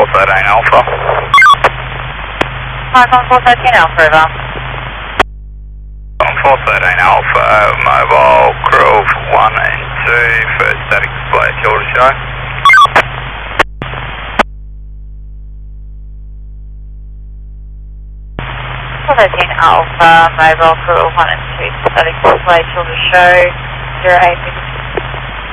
413 Alpha. Micron 413 Alpha, over. 413 Alpha, mobile crew of 1 and 2 for static display till to show. Alpha, mobile crew of 1 and 2 static display till to show 08